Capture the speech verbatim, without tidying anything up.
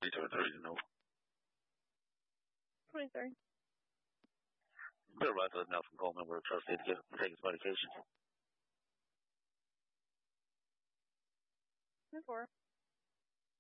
twenty-three, you know. twenty-three. Bill Russell and Nelson Coleman were trusted to get, take his medication. twenty-four.